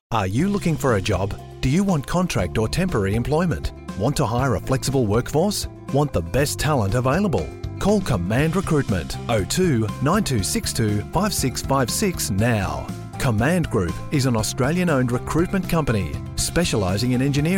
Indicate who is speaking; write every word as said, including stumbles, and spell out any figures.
Speaker 1: Are you looking for a job? Do you want contract or temporary employment? Want to hire a flexible workforce? Want the best talent available? Call Command Recruitment oh two nine two six two five six five six now. Command Group is an Australian-owned recruitment company specialising in engineering